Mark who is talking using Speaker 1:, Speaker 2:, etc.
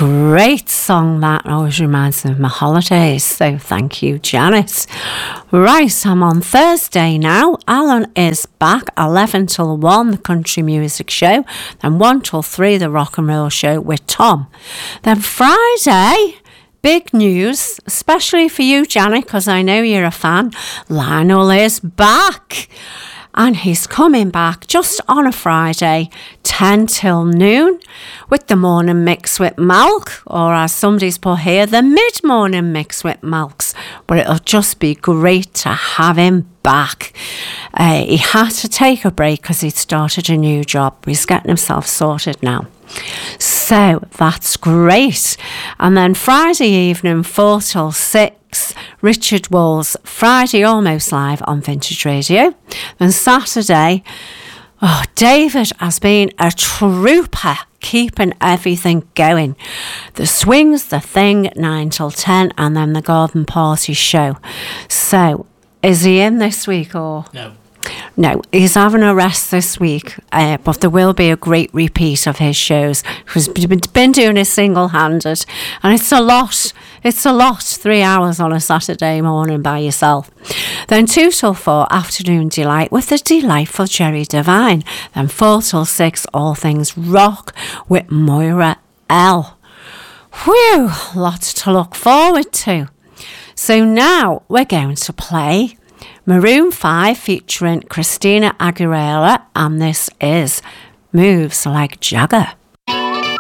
Speaker 1: great song that always reminds me of my holidays. So thank you, Janet. Right, I'm on Thursday now. Alan is back 11 till 1, the country music show. Then 1 till 3, the rock and roll show with Tom. Then Friday, big news, especially for you, Janet, because I know you're a fan. Lionel is back. And he's coming back just on a Friday, 10 till noon, with the morning mix with Malk, or as somebody's put here, the mid-morning mix with Malks. But it'll just be great to have him back. He had to take a break because he'd started a new job. He's getting himself sorted now. So that's great. And then Friday evening, 4 till 6, Richard Walls, Friday Almost Live on Vintage Radio. Then Saturday, David has been a trooper, keeping everything going. The Swings, The Thing, 9 till 10, and then the Garden Party show. So, is he in this week or? No, he's having a rest this week, but there will be a great repeat of his shows. He's been doing it single-handed, and it's a lot. 3 hours on a Saturday morning by yourself. Then 2 till 4, Afternoon Delight with the delightful Jerry Devine. Then 4 till 6, All Things Rock with Moira L. Whew, lots to look forward to. So now we're going to play Maroon 5 featuring Christina Aguilera, and this is Moves Like Jagger.